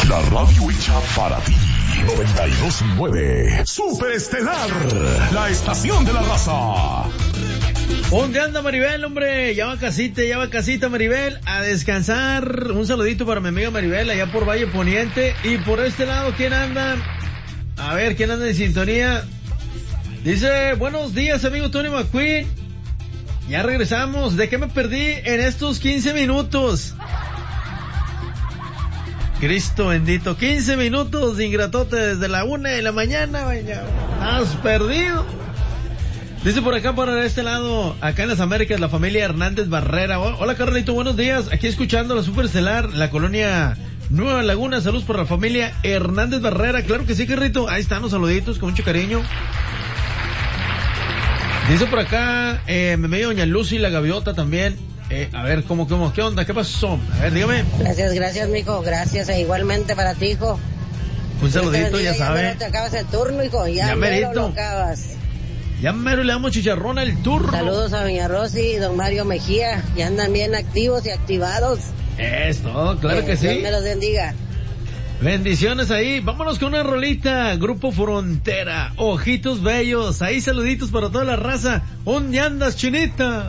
La radio hecha para ti. 92.9 Super Estelar, la estación de la raza. ¿Dónde anda Maribel, hombre? Ya va casita Maribel, a descansar. Un saludito para mi amiga Maribel allá por Valle Poniente. Y por este lado, ¿quién anda? A ver, ¿quién anda en sintonía? Dice, buenos días, amigo Tony McQueen. Ya regresamos. ¿De qué me perdí en estos 15 minutos? Cristo bendito, 15 minutos, ingratote, desde la 1 de la mañana, vaya. Has perdido. Dice por acá, por este lado, acá en las Américas, la familia Hernández Barrera. Hola, Carlito, buenos días. Aquí escuchando la Super Estelar, la colonia Nueva Laguna. Saludos por la familia Hernández Barrera. Claro que sí, Carlito. Ahí están los saluditos, con mucho cariño. Dice por acá, me medio doña Lucy, la gaviota también. A ver, ¿cómo? ¿Qué onda? ¿Qué pasó? A ver, dígame. Gracias, mijo. Gracias, igualmente para ti, hijo. Un saludito, ya sabe. Ya te acabas el turno, hijo. Ya mero lo acabas. Ya mero le damos chicharrón al turno. Saludos a doña Rosy y don Mario Mejía. Ya andan bien activos y activados. Es todo, claro que sí. Dios me los bendiga. Bendiciones ahí. Vámonos con una rolita. Grupo Frontera, Ojitos Bellos. Ahí saluditos para toda la raza. ¿Dónde andas, chinita?